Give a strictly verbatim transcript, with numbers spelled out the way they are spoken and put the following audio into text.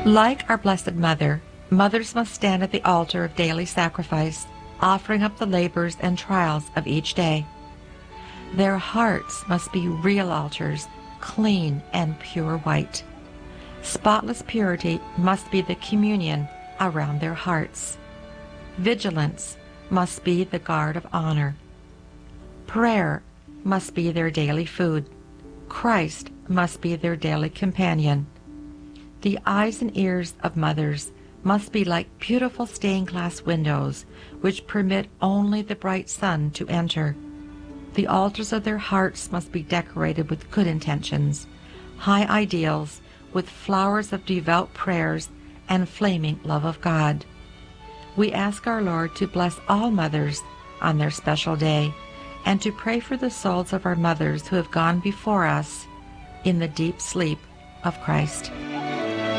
Like our Blessed Mother, mothers must stand at the altar of daily sacrifice, offering up the labors and trials of each day. Their hearts must be real altars, clean and pure white. Spotless purity must be the communion around their hearts. Vigilance must be the guard of honor. Prayer must be their daily food. Christ must be their daily companion. The eyes and ears of mothers must be like beautiful stained glass windows, which permit only the bright sun to enter. The altars of their hearts must be decorated with good intentions, high ideals, with flowers of devout prayers and flaming love of God. We ask our Lord to bless all mothers on their special day, and to pray for the souls of our mothers who have gone before us in the deep sleep of Christ.